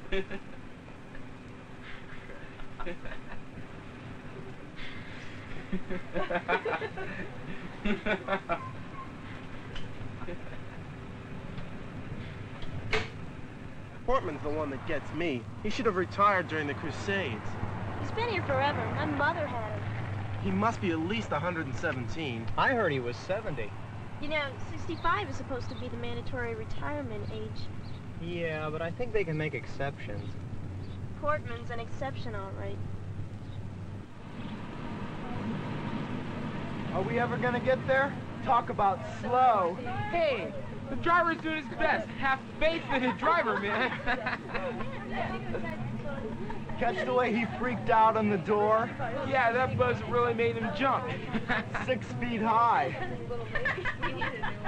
Portman's the one that gets me. He should have retired during the Crusades. He's been here forever. My mother had him. He must be at least 117. I heard he was 70. You know, 65 is supposed to be the mandatory retirement age. Yeah, but I think they can make exceptions. Portman's an exception, all right. Are we ever gonna get there? Talk about slow. Hey, the driver's doing his best. Have faith in the driver, man. Catch the way he freaked out on the door? Yeah, that buzz really made him jump. 6 feet high.